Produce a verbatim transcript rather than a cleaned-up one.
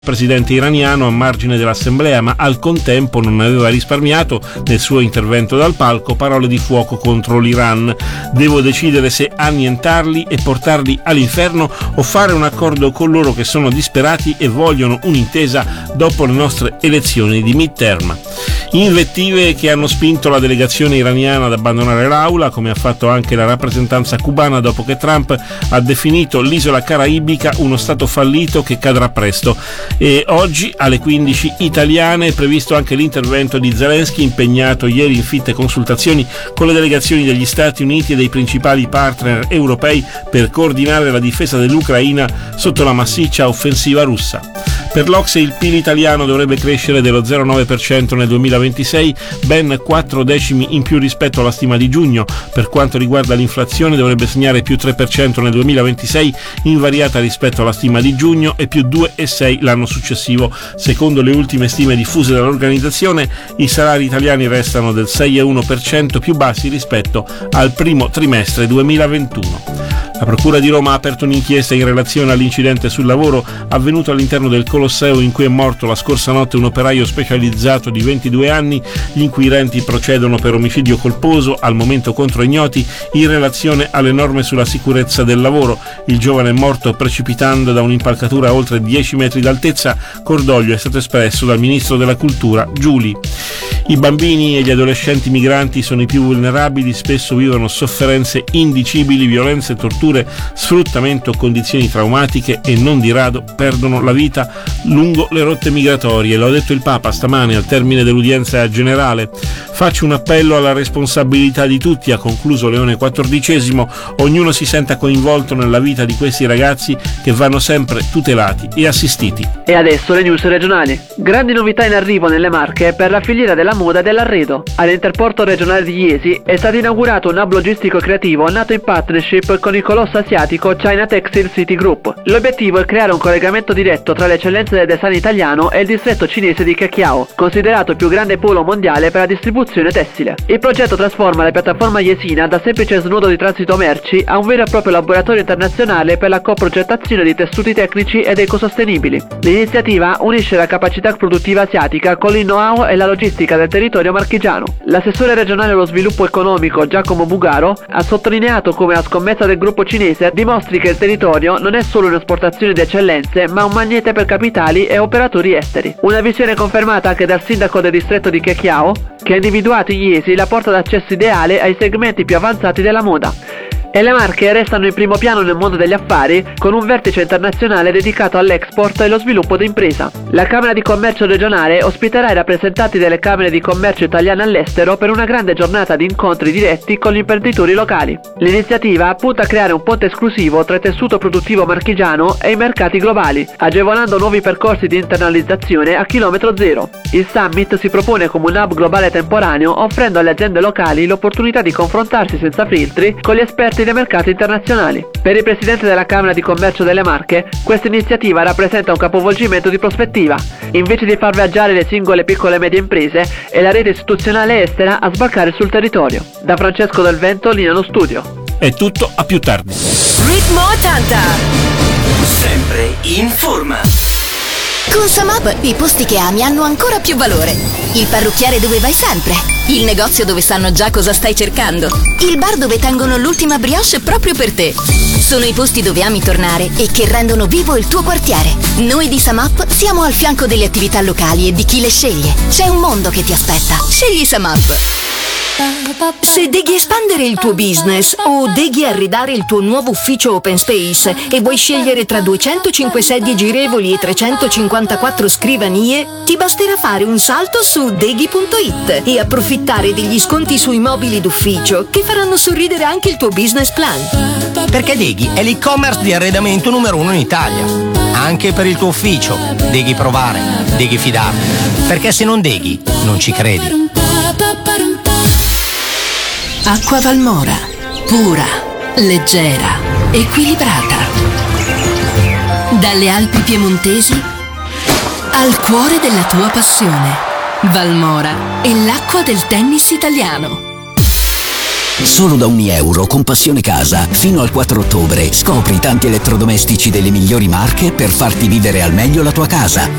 presidente iraniano a margine dell'assemblea, ma al contempo non aveva risparmiato nel suo intervento dal palco parole di fuoco contro l'Iran. Devo decidere se annientarli e portarli all'inferno o fare un accordo con loro che sono disperati e vogliono un'intesa dopo le nostre elezioni di midterm. Invettive che hanno spinto la delegazione iraniana ad abbandonare l'aula, come ha fatto anche la rappresentanza cubana dopo che Trump ha definito l'isola caraibica uno stato fallito che cadrà presto. E oggi alle quindici italiane è previsto anche l'intervento di Zelensky, impegnato ieri in fitte consultazioni con le delegazioni degli Stati Uniti e dei principali partner europei per coordinare la difesa dell'Ucraina sotto la massiccia offensiva russa. Per l'O C S E il P I L italiano dovrebbe crescere dello zero virgola nove per cento nel duemilaventisei, ben quattro decimi in più rispetto alla stima di giugno. Per quanto riguarda l'inflazione dovrebbe segnare più tre per cento nel duemilaventisei, invariata rispetto alla stima di giugno, e più due virgola sei l'anno successivo. Secondo le ultime stime diffuse dall'organizzazione, i salari italiani restano del sei virgola uno per cento più bassi rispetto al primo trimestre duemilaventuno. La Procura di Roma ha aperto un'inchiesta in relazione all'incidente sul lavoro avvenuto all'interno del Colosseo in cui è morto la scorsa notte un operaio specializzato di ventidue anni. Gli inquirenti procedono per omicidio colposo, al momento contro ignoti, in relazione alle norme sulla sicurezza del lavoro. Il giovane è morto precipitando da un'impalcatura a oltre dieci metri d'altezza. Cordoglio è stato espresso dal ministro della Cultura Giuli. I bambini e gli adolescenti migranti sono i più vulnerabili, spesso vivono sofferenze indicibili, violenze, torture, sfruttamento o condizioni traumatiche e non di rado perdono la vita lungo le rotte migratorie. Lo ha detto il Papa stamane al termine dell'udienza generale. Faccio un appello alla responsabilità di tutti, ha concluso Leone quattordicesimo. Ognuno si senta coinvolto nella vita di questi ragazzi che vanno sempre tutelati e assistiti. E adesso le news regionali. Grandi novità in arrivo nelle Marche per la filiera della moda e dell'arredo. All'Interporto regionale di Iesi è stato inaugurato un hub logistico creativo nato in partnership con il colosso asiatico China Textile City Group. L'obiettivo è creare un collegamento diretto tra le eccellenze del design italiano e il distretto cinese di Keqiao, considerato il più grande polo mondiale per la distribuzione tessile. Il progetto trasforma la piattaforma iesina da semplice snodo di transito merci a un vero e proprio laboratorio internazionale per la coprogettazione di tessuti tecnici ed ecosostenibili. L'iniziativa unisce la capacità produttiva asiatica con il know-how e la logistica del territorio marchigiano. L'assessore regionale allo sviluppo economico Giacomo Bugaro ha sottolineato come la scommessa del gruppo cinese dimostri che il territorio non è solo un'esportazione di eccellenze, ma un magnete per capitali e operatori esteri. Una visione confermata anche dal sindaco del distretto di Keqiao, che ha individuato in Iesi la porta d'accesso ideale ai segmenti più avanzati della moda. E le Marche restano in primo piano nel mondo degli affari con un vertice internazionale dedicato all'export e allo sviluppo d'impresa. La Camera di Commercio regionale ospiterà i rappresentanti delle Camere di Commercio italiane all'estero per una grande giornata di incontri diretti con gli imprenditori locali. L'iniziativa punta a creare un ponte esclusivo tra il tessuto produttivo marchigiano e i mercati globali, agevolando nuovi percorsi di internalizzazione a chilometro zero. Il summit si propone come un hub globale temporaneo, offrendo alle aziende locali l'opportunità di confrontarsi senza filtri con gli esperti dei mercati internazionali. Per il presidente della Camera di Commercio delle Marche, questa iniziativa rappresenta un capovolgimento di prospettiva. Invece di far viaggiare le singole piccole e medie imprese, è la rete istituzionale estera a sbarcare sul territorio. Da Francesco Del Vento, linea allo studio. È tutto, a più tardi. Ritmo ottanta, sempre in forma. Con Samab i posti che ami hanno ancora più valore. Il parrucchiere dove vai sempre. Il negozio dove sanno già cosa stai cercando. Il bar dove tengono l'ultima brioche proprio per te. Sono i posti dove ami tornare e che rendono vivo il tuo quartiere. Noi di Samap siamo al fianco delle attività locali e di chi le sceglie. C'è un mondo che ti aspetta. Scegli Samap. Se deghi espandere il tuo business o deghi arredare il tuo nuovo ufficio open space e vuoi scegliere tra duecentocinque sedie girevoli e trecentocinquantaquattro scrivanie, ti basterà fare un salto su deghi punto it e approfittare degli sconti sui mobili d'ufficio che faranno sorridere anche il tuo business plan. Perché Deghi è l'e-commerce di arredamento numero uno in Italia. Anche per il tuo ufficio. Deghi provare, deghi fidarti. Perché se non deghi, non ci credi. Acqua Valmora, pura, leggera, equilibrata. Dalle Alpi piemontesi al cuore della tua passione. Valmora è l'acqua del tennis italiano. Solo da ogni euro con Passione Casa, fino al quattro ottobre, scopri tanti elettrodomestici delle migliori marche per farti vivere al meglio la tua casa.